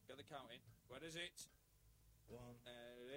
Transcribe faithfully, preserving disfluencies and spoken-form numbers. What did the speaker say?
Get the count in. Where is it? One, Uh,